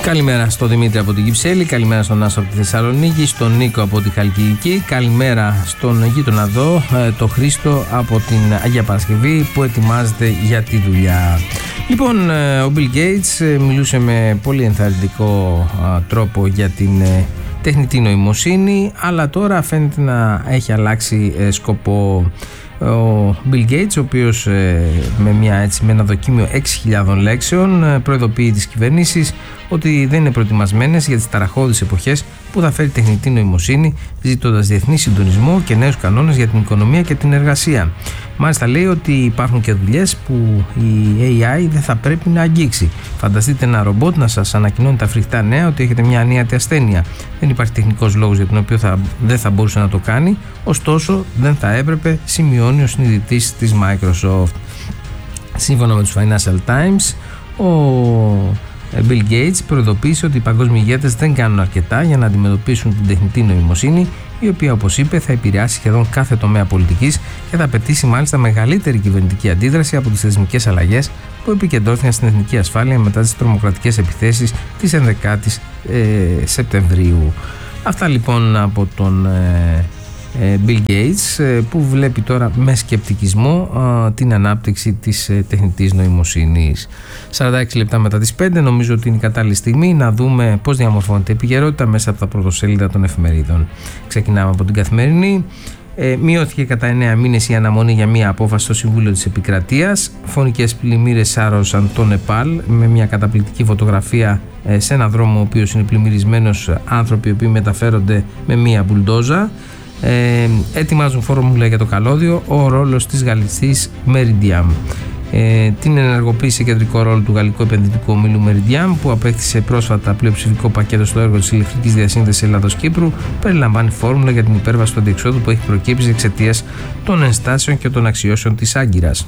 Καλημέρα στον Δημήτρη από την Κυψέλη, καλημέρα στον Άσο από τη Θεσσαλονίκη, στον Νίκο από τη Χαλκιδική, καλημέρα στον γείτονα εδώ, το Χρήστο από την Αγία Παρασκευή που ετοιμάζεται για τη δουλειά. Λοιπόν, ο Bill Gates μιλούσε με πολύ ενθαρρυντικό τρόπο για την τεχνητή νοημοσύνη, αλλά τώρα φαίνεται να έχει αλλάξει σκοπό. Ο Bill Gates, ο οποίος με ένα δοκίμιο 6.000 λέξεων προειδοποιεί τις κυβερνήσεις ότι δεν είναι προετοιμασμένες για τις ταραχώδεις εποχές που θα φέρει τεχνητή νοημοσύνη, ζητώντας διεθνή συντονισμό και νέους κανόνες για την οικονομία και την εργασία. Μάλιστα λέει ότι υπάρχουν και δουλειές που η AI δεν θα πρέπει να αγγίξει. Φανταστείτε ένα ρομπότ να σας ανακοινώνει τα φρικτά νέα ότι έχετε μια ανίατη ασθένεια. Δεν υπάρχει τεχνικός λόγος για τον οποίο δεν θα μπορούσε να το κάνει, ωστόσο δεν θα έπρεπε, σημειώνει ο συνειδητής της Microsoft. Σύμφωνα με τους Financial Times, ο Bill Gates προειδοποίησε ότι οι παγκόσμιοι ηγέτες δεν κάνουν αρκετά για να αντιμετωπίσουν την τεχνητή νοημοσύνη, η οποία, όπως είπε, θα επηρεάσει σχεδόν κάθε τομέα πολιτικής και θα απαιτήσει μάλιστα μεγαλύτερη κυβερνητική αντίδραση από τις θεσμικές αλλαγές που επικεντρώθηκαν στην εθνική ασφάλεια μετά τις τρομοκρατικές επιθέσεις της 11ης Σεπτεμβρίου. Αυτά λοιπόν από τον Bill Gates, που βλέπει τώρα με σκεπτικισμό την ανάπτυξη της τεχνητής νοημοσύνης. 46 λεπτά μετά τις 5 νομίζω ότι είναι η κατάλληλη στιγμή να δούμε πώς διαμορφώνεται η επικαιρότητα μέσα από τα πρωτοσέλιδα των εφημερίδων. Ξεκινάμε από την Καθημερινή. Μειώθηκε κατά 9 μήνες η αναμονή για μια απόφαση στο Συμβούλιο της Επικρατείας. Φωνικές πλημμύρες σάρωσαν το Νεπάλ με μια καταπληκτική φωτογραφία σε ένα δρόμο ο οποίος είναι πλημμυρισμένος, άνθρωποι οι οποίοι μεταφέρονται με μια μπουλντόζα. Ετοιμάζουν φόρμουλα για το καλώδιο, ο ρόλος της γαλλικής Meridiam. Την ενεργοποίησε κεντρικό ρόλο του γαλλικού επενδυτικού ομίλου Meridiam, που απέκτησε πρόσφατα πλειοψηφικό πακέτο στο έργο της ηλεκτρικής διασύνδεσης Ελλάδος-Κύπρου, περιλαμβάνει φόρμουλα για την υπέρβαση του αντιεξόδου που έχει προκύψει εξαιτίας των ενστάσεων και των αξιώσεων της Άγκυρας.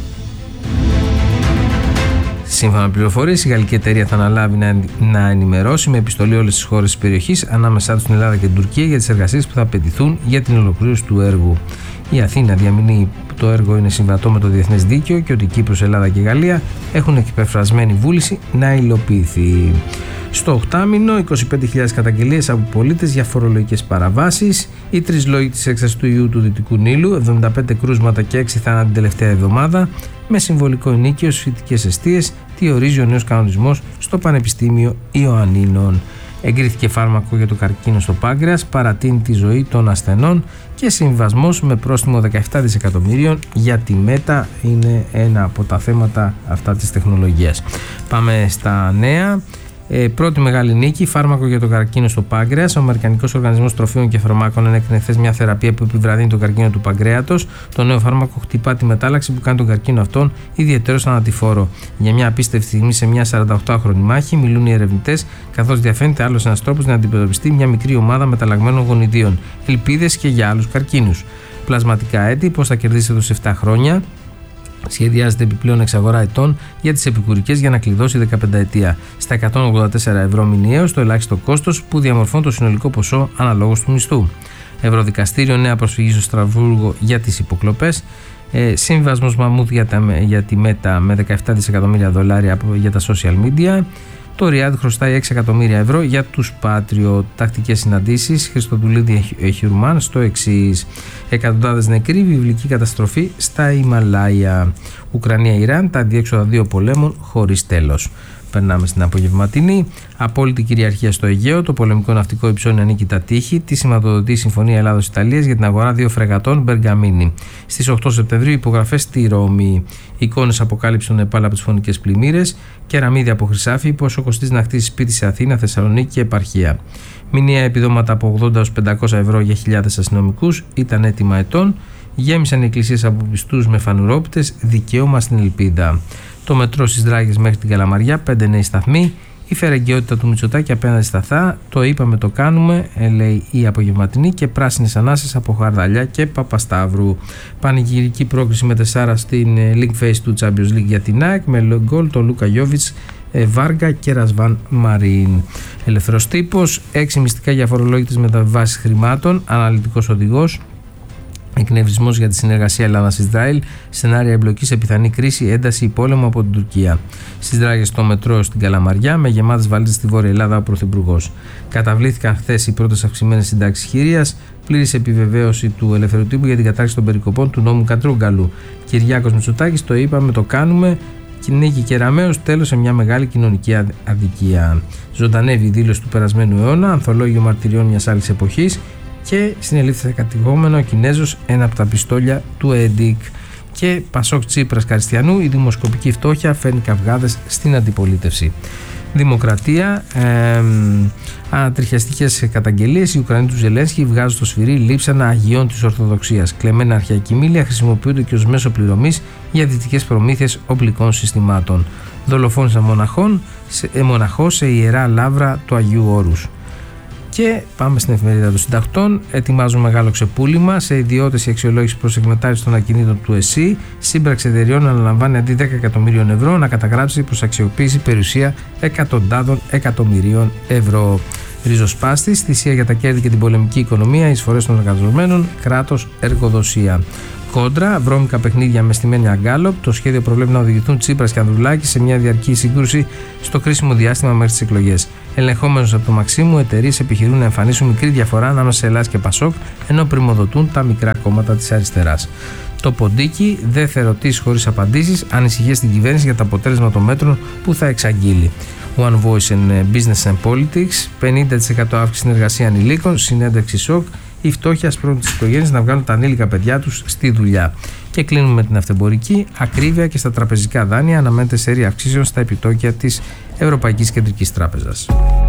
Σύμφωνα με πληροφορίες, η γαλλική εταιρεία θα αναλάβει να ενημερώσει με επιστολή όλες τις χώρες της περιοχής, ανάμεσά τους την Ελλάδα και την Τουρκία, για τις εργασίες που θα απαιτηθούν για την ολοκλήρωση του έργου. Η Αθήνα διαμηνεί το έργο είναι συμβατό με το διεθνές δίκαιο και ότι Κύπρος, Ελλάδα και Γαλλία έχουν εκπεφρασμένη βούληση να υλοποιηθεί. Στο 8μηνο, 25.000 καταγγελίες από πολίτες για φορολογικές παραβάσεις. Οι 3 λόγοι της έξαρσης του ιού του Δυτικού Νείλου, 75 κρούσματα και 6 θάνατοι την τελευταία εβδομάδα. Με συμβολικό ενίκιο στις φοιτητικές εστίες, τι ορίζει ο νέος κανονισμός στο Πανεπιστήμιο Ιωαννίνων. Εγκρίθηκε φάρμακο για το καρκίνο στο πάγκρεας, παρατείνει τη ζωή των ασθενών και συμβασμός με πρόστιμο 17 δισεκατομμύριων για τη Μέτα είναι ένα από τα θέματα αυτά της τεχνολογίας. Πάμε στα νέα. Πρώτη μεγάλη νίκη, φάρμακο για το καρκίνο στο πάγκρεας. Ο Αμερικανικός Οργανισμός Τροφίμων και Φαρμάκων ενέκρινε χθες μια θεραπεία που επιβραδύνει τον καρκίνο του παγκρέατος. Το νέο φάρμακο χτυπά τη μετάλλαξη που κάνει τον καρκίνο αυτόν ιδιαίτερος θανατηφόρο. Για μια απίστευτη στιγμή σε μια 48χρονη μάχη, μιλούν οι ερευνητές, καθώς διαφαίνεται άλλος ένας τρόπος να αντιμετωπιστεί μια μικρή ομάδα μεταλλαγμένων γονιδίων. Ελπίδες και για άλλους καρκίνους. Πλασματικά έτη, πώς θα κερδίσετε σε 7 χρόνια. Σχεδιάζεται επιπλέον εξαγορά ετών για τις επικουρικές για να κλειδώσει 15 ετία στα 184 ευρώ μηνιαίως, το ελάχιστο κόστος που διαμορφώνει το συνολικό ποσό αναλόγως του μισθού. Ευρωδικαστήριο, νέα προσφυγή στο Στρασβούργο για τις υποκλοπές. Συμβασμός μαμούθ για τη Μέτα με 17 δισεκατομμύρια δολάρια για τα social media. Το Ριάντ χρωστάει 6 εκατομμύρια ευρώ για τους Πάτριο. Τακτικές συναντήσεις Χριστοδουλίδη Χιουρμάν στο εξής. Εκατοντάδες νεκροί, βιβλική καταστροφή στα Ιμαλάια. Ουκρανία-Ιράν, τα αντιέξοδα 2 πολέμων χωρίς τέλος. Περνάμε στην απογευματινή. Απόλυτη κυριαρχία στο Αιγαίο. Το πολεμικό ναυτικό υψώνει ανίκητα τείχη. Τη σηματοδοτεί η Συμφωνία Ελλάδος-Ιταλίας για την αγορά 2 φρεγατών Μπεργαμίνη. Στις 8 Σεπτεμβρίου υπογραφές στη Ρώμη. Εικόνες αποκάλυψη των Νεπάλ από τις φωνικές πλημμύρες. Κεραμίδια από χρυσάφι. Πόσο κοστίζει να χτίσει σπίτι σε Αθήνα, Θεσσαλονίκη και επαρχία. Μηνιαία επιδόματα από 80 έως 500 ευρώ για χιλιάδες αστυνομικούς. Ήταν έτοιμα ετών. Γέμισαν οι εκκλησίες από πιστούς με φανουρόπιτες. Δικαίωμα στην ελπίδα. Το μετρό στις Δράγες μέχρι την Καλαμαριά, 5 νέοι σταθμοί. Η φερεγγιότητα του Μητσοτάκη απέναντι στα ΘΑ. Το είπαμε, το κάνουμε, λέει η απογευματινή. Και πράσινες ανάσες από Χαρδαλιά και Παπασταύρου. Πανηγυρική πρόκριση με 4 στην Link Phase του Champions League για την ΑΕΚ με γκολ τον Λούκα Γιόβιτς, Βάργα και Ρασβάν Μαρίν. Ελεύθερος τύπος, 6 μυστικά για αφορολόγητες μεταβάσεις χρημάτων. Αναλυτικός οδηγός. Εκνευρισμός για τη συνεργασία Ελλάδα-Ισραήλ, σενάρια εμπλοκή σε πιθανή κρίση, ένταση ή πόλεμο από την Τουρκία. Στις δράγες στο μετρό στην Καλαμαριά, με γεμάτες βαλίτσες στη Βόρεια Ελλάδα ο Πρωθυπουργός. Καταβλήθηκαν χθες οι πρώτες αυξημένες συντάξεις χείριας, πλήρης επιβεβαίωση του ελεύθερου τύπου για την κατάργηση των περικοπών του νόμου Κατρούγκαλου. Κυριάκος Μητσοτάκης, το είπαμε, το κάνουμε. Νίκη Κεραμέως, τέλος σε μια μεγάλη κοινωνική αδικία. Ζωντανεύει η δήλωση του περασμένου αιώνα, ανθολόγιο μαρτυριών μιας άλλης εποχής. Και συνελήφθη κατηγόμενο ο Κινέζος, ένα από τα πιστόλια του ΕΔΙΚ. Και Πασόκ Τσίπρας Καριστιανού, η δημοσκοπική φτώχεια φέρνει καυγάδες στην αντιπολίτευση. Δημοκρατία, τριχιαστικές καταγγελίες. Οι Ουκρανοί του Ζελένσκι βγάζουν στο σφυρί λείψανα αγιών της Ορθοδοξίας. Κλεμμένα αρχαϊκή μήλια χρησιμοποιούνται και ως μέσο πληρωμής για δυτικές προμήθειες οπλικών συστημάτων. Δολοφόνησαν μοναχό σε ιερά λάβρα του Αγίου Όρους. Και πάμε στην εφημερίδα των συντακτών. Ετοιμάζουν μεγάλο ξεπούλημα. Σε ιδιώτες η αξιολόγηση προς εκμετάλλευση των ακινήτων του ΕΣΥ. Σύμπραξη εταιρεών αναλαμβάνει αντί 10 εκατομμύριων ευρώ να καταγράψει προς αξιοποίηση περιουσία εκατοντάδων εκατομμυρίων ευρώ. Ριζοσπάστης, θυσία για τα κέρδη και την πολεμική οικονομία, εισφορές των εργαζομένων, κράτος, εργοδοσία. Κόντρα, βρώμικα παιχνίδια με στημένη αγκάλοπ. Το σχέδιο προβλέπει να οδηγηθούν Τσίπρας και Ανδρουλάκη σε μια διαρκή σύγκρουση στο κρίσιμο διάστημα μέχρι τις εκλογές. Ελεγχόμενος από το Μαξίμου, εταιρείες επιχειρούν να εμφανίσουν μικρή διαφορά ανάμεσα σε Ελλάς και Πασόκ, ενώ πρημοδοτούν τα μικρά κόμματα της αριστεράς. Το ποντίκι, δεν θα ερωτήσει χωρίς απαντήσεις, ανησυχίες στην κυβέρνηση για το αποτέλεσμα των μέτρων που θα εξαγγείλει. One Voice in Business and Politics, 50% αύξηση στην εργασία ανηλίκων, συνέντευξη σοκ. Η φτώχεια σπρώχνει τις οικογένειες να βγάλουν τα ανήλικα παιδιά τους στη δουλειά. Και κλείνουμε με την αυτεμπορική. Ακρίβεια και στα τραπεζικά δάνεια, αναμένεται σερία αυξήσεων στα επιτόκια της Ευρωπαϊκής Κεντρικής Τράπεζας.